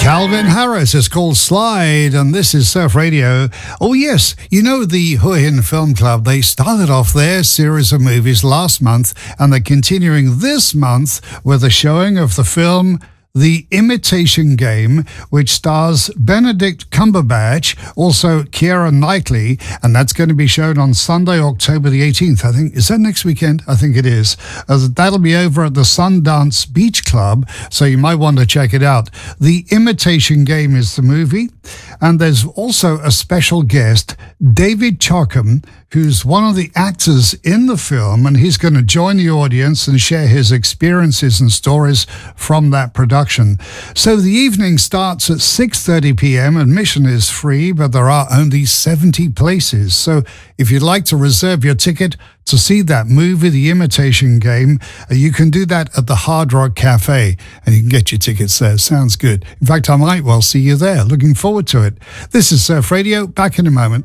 Calvin Harris is called Slide, and this is Surf Radio. Oh yes, you know the Hua Hin Film Club, they started off their series of movies last month, and they're continuing this month with a showing of the film The Imitation Game, which stars Benedict Cumberbatch, also Keira Knightley, and that's going to be shown on Sunday, October the 18th. I think, is that next weekend? I think it is. That'll be over at the Sundance Beach Club, so you might want to check it out. The Imitation Game is the movie, and there's also a special guest, David Chockham, who's one of the actors in the film, and he's going to join the audience and share his experiences and stories from that production. So the evening starts at 6:30 p.m. Admission is free, but there are only 70 places. So if you'd like to reserve your ticket to see that movie, The Imitation Game, you can do that at the Hard Rock Cafe, and you can get your tickets there. Sounds good. In fact, I might well see you there. Looking forward to it. This is Surf Radio. Back in a moment.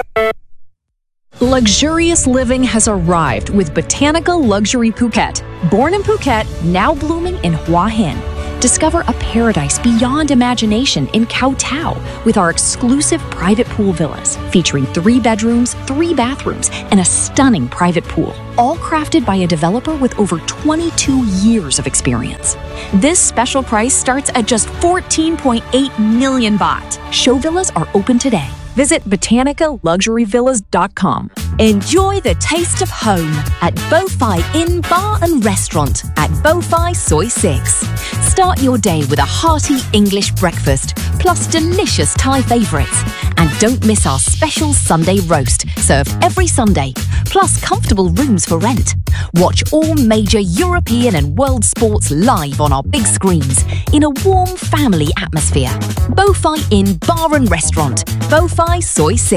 Luxurious living has arrived with Botanica Luxury Phuket. Born in Phuket, now blooming in Hua Hin. Discover a paradise beyond imagination in Koh Tao with our exclusive private pool villas featuring 3 bedrooms, 3 bathrooms, and a stunning private pool, all crafted by a developer with over 22 years of experience. This special price starts at just 14.8 million baht. Show villas are open today. Visit BotanicaLuxuryVillas.com. Enjoy the taste of home at Bo-Fi Inn Bar and Restaurant at Bo-Fi Soi 6. Start your day with a hearty English breakfast, plus delicious Thai favourites. And don't miss our special Sunday roast, served every Sunday, plus comfortable rooms for rent. Watch all major European and world sports live on our big screens in a warm family atmosphere. Bo-Fi Inn Bar and Restaurant, Bo-Fi Soi 6.